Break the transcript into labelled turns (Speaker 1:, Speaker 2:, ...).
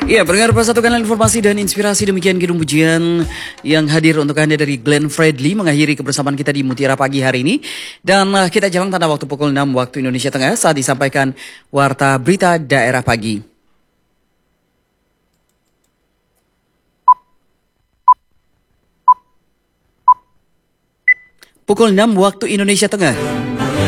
Speaker 1: Iya, pendengar satu kanal informasi dan inspirasi, demikian Kidung Pujian yang hadir untuk Anda dari Glenn Fredly mengakhiri kebersamaan kita di Mutiara Pagi hari ini. Dan kita jalan tanda waktu pukul 6 waktu Indonesia Tengah saat disampaikan Warta Berita Daerah Pagi. Pukul 6 waktu Indonesia Tengah.